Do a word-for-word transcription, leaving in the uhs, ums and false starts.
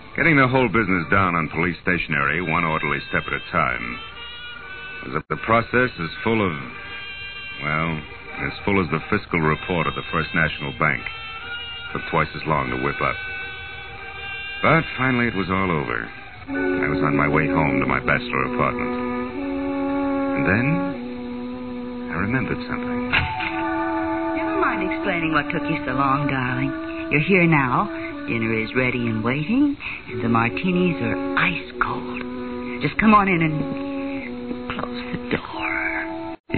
Getting the whole business down on police stationery, one orderly step at a time, was the process as full of, well, as full as the fiscal report of the First National Bank. Took twice as long to whip up. But finally it was all over. I was on my way home to my bachelor apartment. And then I remembered something. Never mind explaining what took you so long, darling. You're here now. Dinner is ready and waiting, and the martinis are ice cold. Just come on in and close the door.